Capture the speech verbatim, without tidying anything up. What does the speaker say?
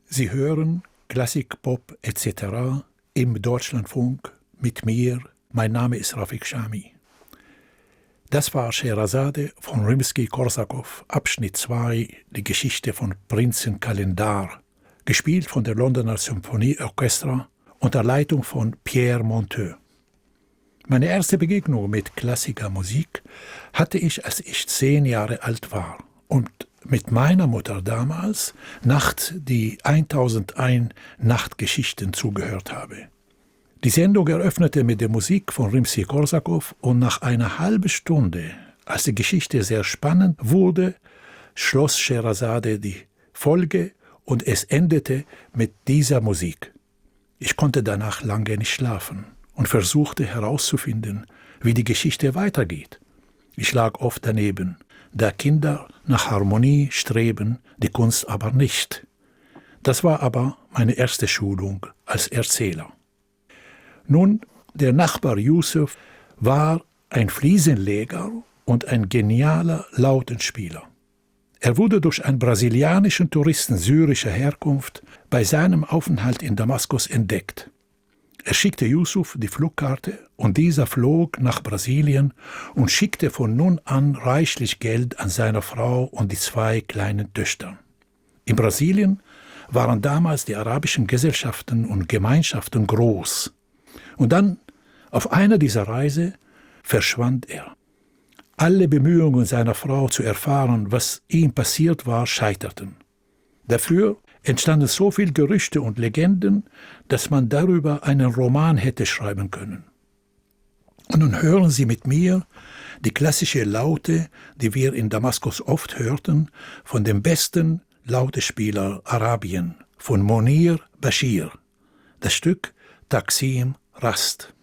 Sie hören Klassik, Pop et cetera im Deutschlandfunk mit mir. Mein Name ist Rafik Shami. Das war Scheherazade von Rimski-Korsakow, Abschnitt zwei, die Geschichte von Prinzen Kalendar, gespielt von der Londoner Symphonieorchestra unter Leitung von Pierre Monteux. Meine erste Begegnung mit Klassikermusik hatte ich, als ich zehn Jahre alt war und mit meiner Mutter damals nachts die tausendundeins Nachtgeschichten zugehört habe. Die Sendung eröffnete mit der Musik von Rimski-Korsakow und nach einer halben Stunde, als die Geschichte sehr spannend wurde, schloss Scheherazade die Folge und es endete mit dieser Musik. Ich konnte danach lange nicht schlafen und versuchte herauszufinden, wie die Geschichte weitergeht. Ich lag oft daneben, da Kinder nach Harmonie streben, die Kunst aber nicht. Das war aber meine erste Schulung als Erzähler. Nun, der Nachbar Yusuf war ein Fliesenleger und ein genialer Lautenspieler. Er wurde durch einen brasilianischen Touristen syrischer Herkunft bei seinem Aufenthalt in Damaskus entdeckt. Er schickte Yusuf die Flugkarte und dieser flog nach Brasilien und schickte von nun an reichlich Geld an seine Frau und die zwei kleinen Töchter. In Brasilien waren damals die arabischen Gesellschaften und Gemeinschaften groß. Und dann, auf einer dieser Reise, verschwand er. Alle Bemühungen seiner Frau zu erfahren, was ihm passiert war, scheiterten. Dafür entstanden so viele Gerüchte und Legenden, dass man darüber einen Roman hätte schreiben können. Und nun hören Sie mit mir die klassische Laute, die wir in Damaskus oft hörten, von dem besten Lautespieler Arabien, von Monir Bashir. Das Stück Taksim Rast.